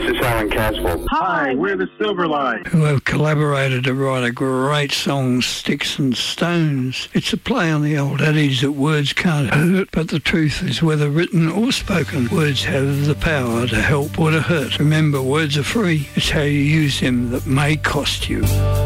This is Alan Caswell. Hi, we're the Silverline, who have collaborated to write a great song, Sticks and Stones. It's a play on the old adage that words can't hurt, but the truth is whether written or spoken, words have the power to help or to hurt. Remember, words are free. It's how you use them that may cost you.